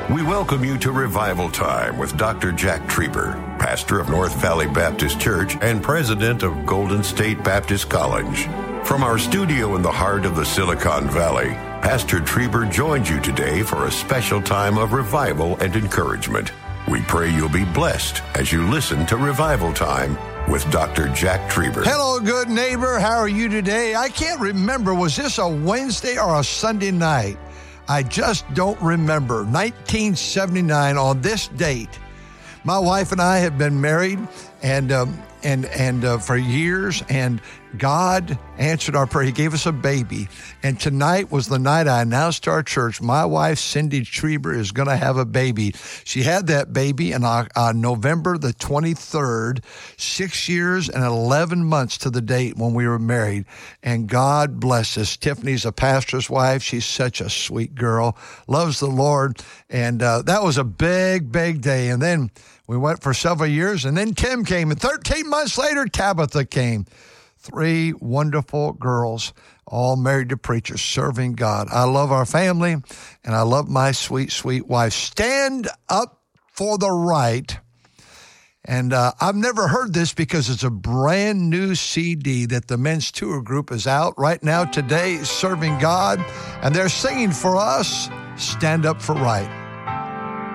We welcome you to Revival Time with Dr. Jack Trieber, pastor of North Valley Baptist Church and president of Golden State Baptist College. From our studio in the heart of the Silicon Valley, Pastor Trieber joins you today for a special time of revival and encouragement. We pray you'll be blessed as you listen to Revival Time with Dr. Jack Trieber. Hello, good neighbor. How are you today? I can't remember. Was this a Wednesday or a Sunday night? I just don't remember. 1979, on this date, my wife and I have been married and for years, and God answered our prayer. He gave us a baby, and tonight was the night I announced to our church, my wife, Cindy Trieber, is going to have a baby. She had that baby on November the 23rd, 6 years and 11 months to the date when we were married, and God bless us. Tiffany's a pastor's wife. She's such a sweet girl, loves the Lord, and that was a big, big day. And then we went for several years, and then Tim came, and 13 months later, Tabitha came. 3 wonderful girls, all married to preachers, serving God. I love our family, and I love my sweet, sweet wife. Stand up for the right. And I've never heard this because it's a brand new CD that the Men's Tour Group is out right now today, serving God, and they're singing for us, Stand Up for Right.